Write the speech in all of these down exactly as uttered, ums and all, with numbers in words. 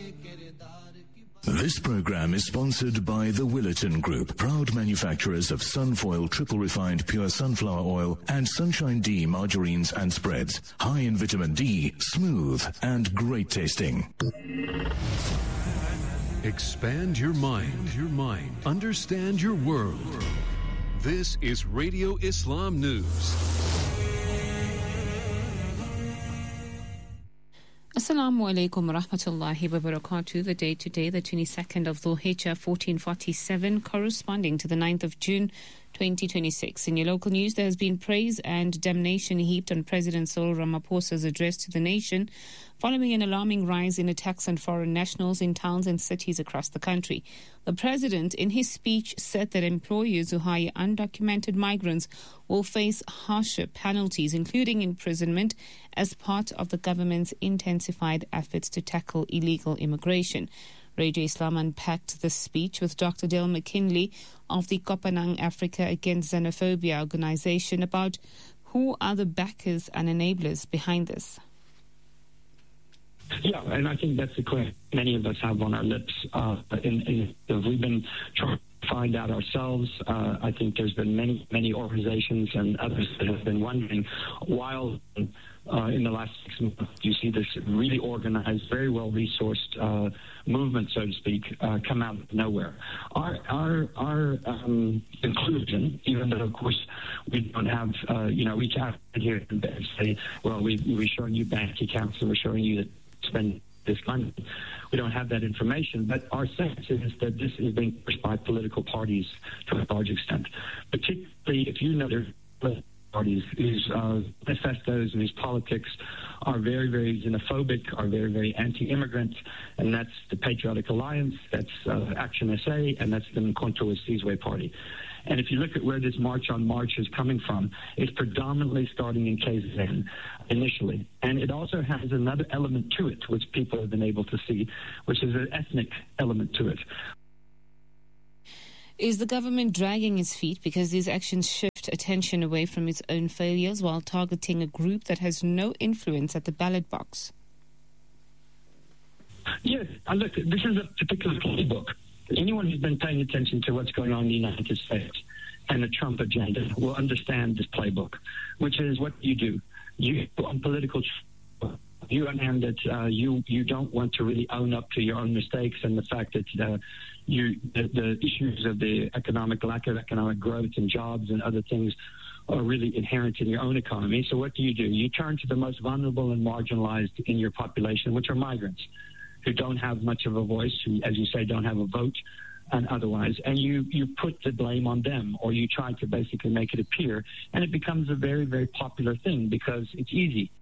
This program is sponsored by the Willerton Group, proud manufacturers of Sunfoil triple refined pure sunflower oil and Sunshine D margarines and spreads. High in vitamin D, smooth and great tasting. Expand your mind, your mind. Understand your world. This is Radio Islam News. Assalamu alaikum wa rahmatullahi wa barakatuh. The date today, the twenty-second of Dhul Hijjah fourteen forty-seven, corresponding to the ninth of June twenty twenty-six. In your local news, there has been praise and damnation heaped on President Cyril Ramaphosa's address to the nation following an alarming rise in attacks on foreign nationals in towns and cities across the country. The president, in his speech, said that employers who hire undocumented migrants will face harsher penalties, including imprisonment, as part of the government's intensified efforts to tackle illegal immigration. Radio Islam unpacked this speech with Doctor Dale McKinley of the Kopanang Africa Against Xenophobia organization about who are the backers and enablers behind this. Yeah, and I think that's the question many of us have on our lips. Uh, in, in, we've been trying to find out ourselves. Uh, I think there's been many, many organizations and others that have been wondering, while uh, in the last six months you see this really organized, very well-resourced uh, movement, so to speak, uh, come out of nowhere. Our our, our um, conclusion, even though, of course, we don't have, uh, you know, we can't sit here and say, well, we, we're showing you bank accounts and we're showing you that spend this money. We don't have that information, but our sense is that this is being pushed by political parties to a large extent, particularly if you know there's parties whose uh, manifestos and whose politics are very, very xenophobic, are very, very anti-immigrant, and that's the Patriotic Alliance, that's uh, Action S A, and that's the Mkhonto we Sizwe Party. And if you look at where this March on March is coming from, it's predominantly starting in K Z N initially. And it also has another element to it, which people have been able to see, which is an ethnic element to it. Is the government dragging its feet because these actions shift attention away from its own failures while targeting a group that has no influence at the ballot box? Yes, uh, look, this is a particular playbook. Anyone who's been paying attention to what's going on in the United States and the Trump agenda will understand this playbook, which is what you do. You, on political, you understand that uh, you you don't want to really own up to your own mistakes and the fact that uh, you the, the issues of the economic lack of economic growth and jobs and other things are really inherent in your own economy. So what do you do? You turn to the most vulnerable and marginalized in your population, which are migrants, who don't have much of a voice, who, as you say, don't have a vote and otherwise, and you, you put the blame on them, or you try to basically make it appear, and it becomes a very, very popular thing because it's easy.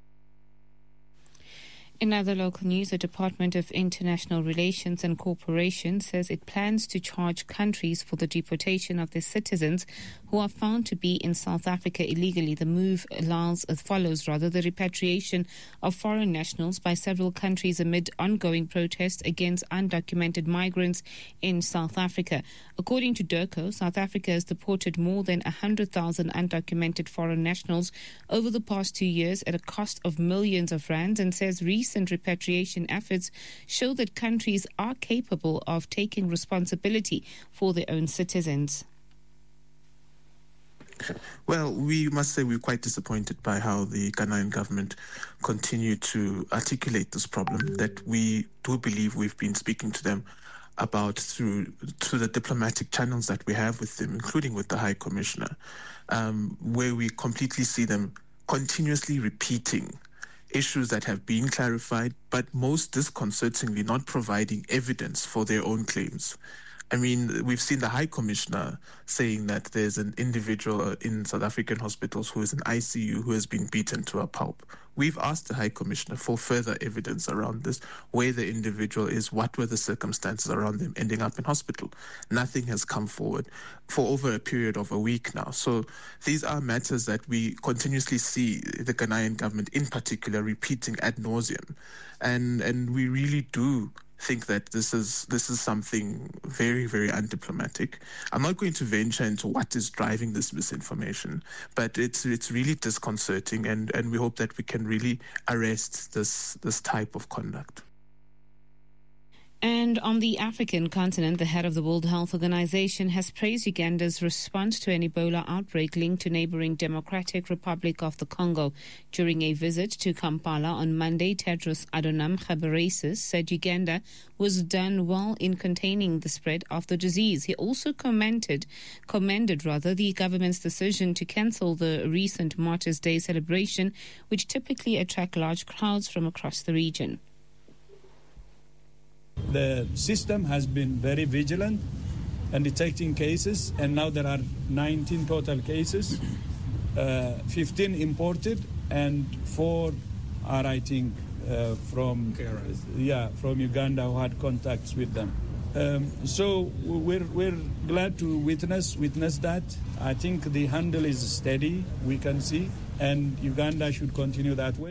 In other local news, the Department of International Relations and Cooperation says it plans to charge countries for the deportation of their citizens who are found to be in South Africa illegally. The move allows, follows rather the repatriation of foreign nationals by several countries amid ongoing protests against undocumented migrants in South Africa. According to DIRCO, South Africa has deported more than one hundred thousand undocumented foreign nationals over the past two years at a cost of millions of rands, and says recent Recent repatriation efforts show that countries are capable of taking responsibility for their own citizens. Well, we must say we're quite disappointed by how the Ghanaian government continued to articulate this problem that we do believe we've been speaking to them about through through the diplomatic channels that we have with them, including with the High Commissioner, um, where we completely see them continuously repeating issues that have been clarified, but most disconcertingly not providing evidence for their own claims. I mean, we've seen the High Commissioner saying that there's an individual in South African hospitals who is in I C U who has been beaten to a pulp. We've asked the High Commissioner for further evidence around this, where the individual is, what were the circumstances around them ending up in hospital. Nothing has come forward for over a period of a week now. So these are matters that we continuously see the Ghanaian government in particular repeating ad nauseum. And, and we really do think that this is this is something very, very undiplomatic. I'm not going to venture into what is driving this misinformation, but it's it's really disconcerting, and, and we hope that we can really arrest this this type of conduct. And on the African continent, the head of the World Health Organization has praised Uganda's response to an Ebola outbreak linked to neighboring Democratic Republic of the Congo. During a visit to Kampala on Monday, Tedros Adhanom Ghebreyesus said Uganda was done well in containing the spread of the disease. He also commented, commended rather the government's decision to cancel the recent Martyrs' Day celebration, which typically attract large crowds from across the region. The system has been very vigilant in detecting cases, and now there are nineteen total cases, uh, fifteen imported, and four are, I think, uh, from yeah from Uganda who had contacts with them. Um, so we're we're glad to witness witness that. I think the handle is steady, we can see, and Uganda should continue that way.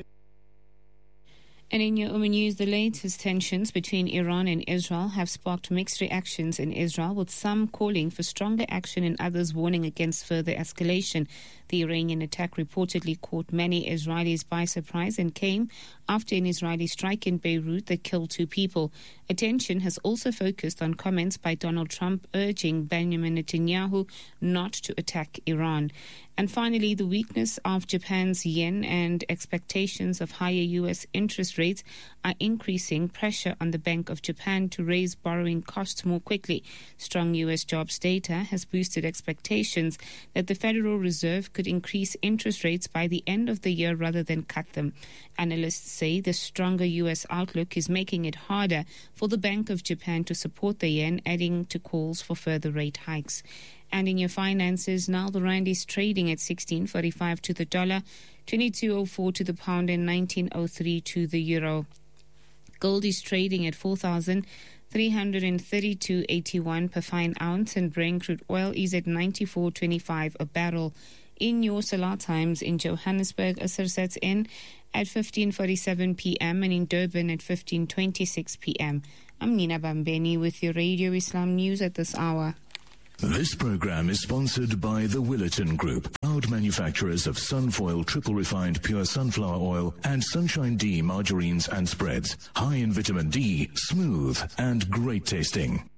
And in your Oman news, the latest tensions between Iran and Israel have sparked mixed reactions in Israel, with some calling for stronger action and others warning against further escalation. The Iranian attack reportedly caught many Israelis by surprise and came after an Israeli strike in Beirut that killed two people. Attention has also focused on comments by Donald Trump urging Benjamin Netanyahu not to attack Iran. And finally, the weakness of Japan's yen and expectations of higher U S interest rates are increasing pressure on the Bank of Japan to raise borrowing costs more quickly. Strong U S jobs data has boosted expectations that the Federal Reserve could increase interest rates by the end of the year rather than cut them. Analysts say the stronger U S outlook is making it harder for the Bank of Japan to support the yen, adding to calls for further rate hikes. And in your finances, now the rand is trading at sixteen forty-five to the dollar, twenty-two oh four to the pound, and nineteen oh three to the euro. Gold is trading at four thousand three hundred thirty-two dollars and eighty-one cents per fine ounce, and Brent crude oil is at ninety-four twenty-five a barrel. In your Salah times in Johannesburg, Asr sets in at fifteen forty-seven p.m. and in Durban at fifteen twenty-six p.m. I'm Nina Bambeni with your Radio Islam News at this hour. This program is sponsored by the Willerton Group, proud manufacturers of Sunfoil triple refined pure sunflower oil and Sunshine D margarines and spreads. High in vitamin D, smooth and great tasting.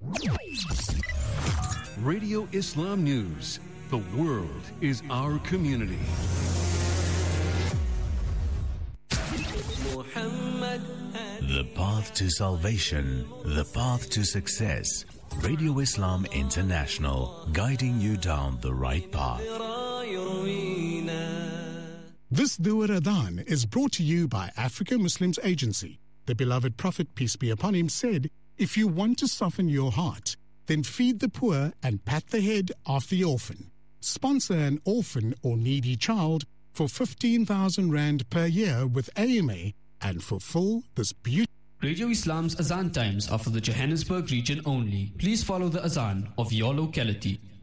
Radio Islam News. The world is our community. The path to salvation, the path to success. Radio Islam International, guiding you down the right path. This Dhuhr Adhan is brought to you by Africa Muslims Agency. The beloved Prophet, peace be upon him, said, if you want to soften your heart, then feed the poor and pat the head of the orphan. Sponsor an orphan or needy child for fifteen thousand rand per year with A M A and fulfill this beautiful. Radio Islam's Azan times are for the Johannesburg region only. Please follow the Azan of your locality.